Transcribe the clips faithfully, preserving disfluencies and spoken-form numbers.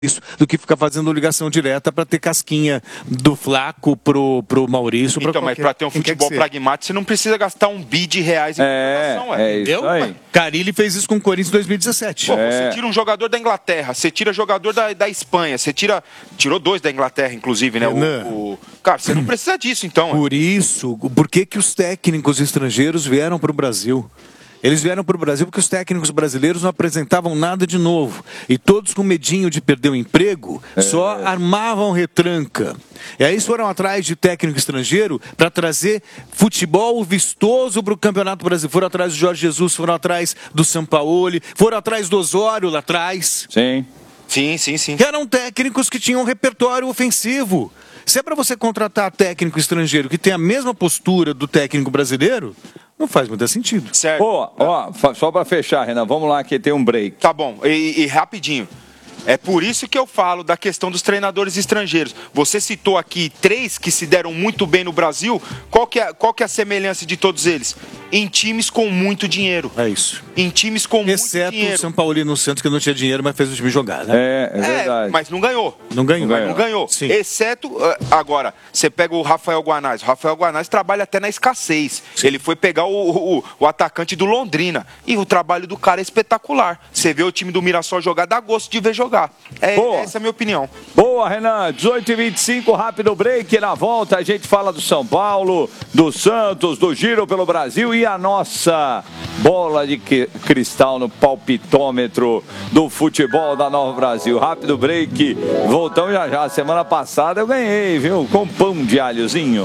isso do que ficar fazendo ligação direta para ter casquinha do Flaco pro, pro Maurício. Então, pra mas para ter um futebol pragmático, você não precisa gastar um bi de reais em é, contratação, é, é isso aí. Carilli fez isso com o Corinthians em dois mil e dezessete. Pô, é. Você tira um jogador da Inglaterra, você tira jogador da, da Espanha, você tira... Tirou dois da Inglaterra, inclusive, né? O, o... Cara, você não precisa disso, então. Por isso, por que que os técnicos estrangeiros vieram para o Brasil? Eles vieram para o Brasil porque os técnicos brasileiros não apresentavam nada de novo. E todos com medinho de perder o emprego, é. só armavam retranca. E aí eles foram atrás de técnico estrangeiro para trazer futebol vistoso para o Campeonato Brasileiro. Foram atrás do Jorge Jesus, foram atrás do Sampaoli, foram atrás do Osório lá atrás. Sim. Sim, sim, sim. Que eram técnicos que tinham um repertório ofensivo. Se é para você contratar técnico estrangeiro que tem a mesma postura do técnico brasileiro, não faz muito sentido. Certo. Ó, ó, só para fechar, Renan, vamos lá que tem um break. Tá bom, e, e rapidinho. É por isso que eu falo da questão dos treinadores estrangeiros. Você citou aqui três que se deram muito bem no Brasil. Qual que é, qual que é a semelhança de todos eles? Em times com muito dinheiro. É isso. Em times com Exceto muito dinheiro. o São Paulo no Santos, que não tinha dinheiro, mas fez o time jogar, né? É, é verdade. É, mas não ganhou. Não ganhou. Mas não ganhou. Sim. Exceto, agora, você pega o Rafael Guanais. O Rafael Guanais trabalha até na escassez. Sim. Ele foi pegar o, o, o atacante do Londrina. E o trabalho do cara é espetacular. Você vê o time do Mirassol jogar, dá gosto de ver jogar. É, essa é a minha opinião. Boa, Renan. dezoito e vinte e cinco, rápido break. Na volta a gente fala do São Paulo, do Santos, do Giro pelo Brasil e a nossa bola de cristal no palpitômetro do futebol da Nova Brasil. Rápido break. Voltamos já já. Semana passada eu ganhei, viu? Com pão de alhozinho.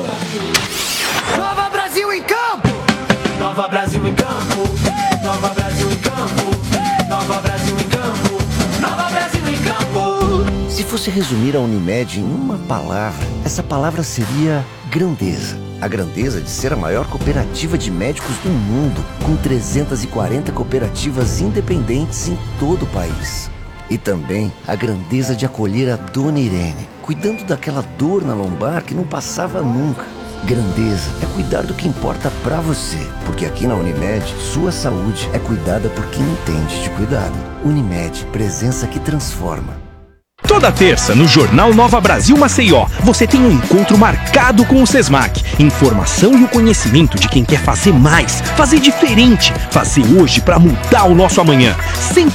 Nova Brasil em campo! Nova Brasil em campo! Nova Brasil em campo! Nova Brasil em campo! Nova Brasil em campo! Se fosse resumir a Unimed em uma palavra, essa palavra seria grandeza. A grandeza de ser a maior cooperativa de médicos do mundo, com trezentas e quarenta cooperativas independentes em todo o país. E também a grandeza de acolher a Dona Irene, cuidando daquela dor na lombar que não passava nunca. Grandeza é cuidar do que importa pra você, porque aqui na Unimed, sua saúde é cuidada por quem entende de cuidado. Unimed, presença que transforma. Toda terça, no Jornal Nova Brasil Maceió, você tem um encontro marcado com o Sesmac. Informação e o conhecimento de quem quer fazer mais, fazer diferente, fazer hoje para mudar o nosso amanhã. Sempre